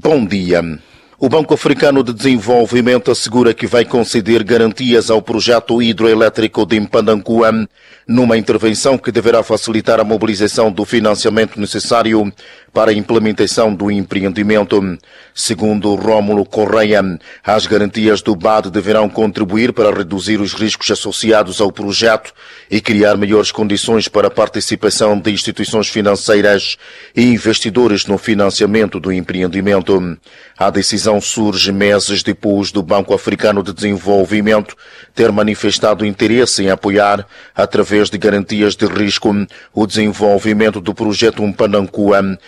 Bom dia. O Banco Africano de Desenvolvimento assegura que vai conceder garantias ao projeto hidroelétrico de Mpandancuã, numa intervenção que deverá facilitar a mobilização do financiamento necessário para a implementação do empreendimento. Segundo Rómulo Correia, as garantias do BAD deverão contribuir para reduzir os riscos associados ao projeto e criar melhores condições para a participação de instituições financeiras e investidores no financiamento do empreendimento. A decisão surge meses depois do Banco Africano de Desenvolvimento ter manifestado interesse em apoiar, através de garantias de risco, o desenvolvimento do projeto Mpandancuã,